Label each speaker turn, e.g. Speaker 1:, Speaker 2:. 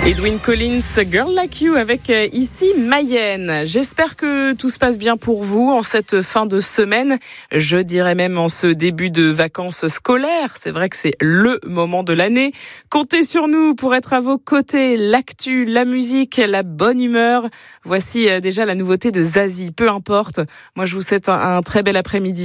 Speaker 1: Edwyn Collins, Girl Like You avec ici Mayenne. J'espère que tout se passe bien pour vous en cette fin de semaine. Je dirais même en ce début de vacances scolaires. C'est vrai que c'est le moment de l'année. Comptez sur nous pour être à vos côtés. L'actu, la musique, la bonne humeur. Voici déjà la nouveauté de Zazie. Peu importe. Moi, je vous souhaite un très bel après-midi.